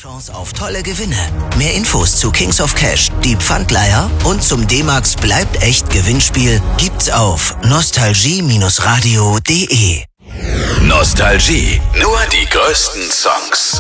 Chance auf tolle Gewinne. Mehr Infos zu Kings of Cash, die Pfandleiher und zum D-Max bleibt echt Gewinnspiel gibt's auf nostalgie-radio.de. Nostalgie, nur die größten Songs.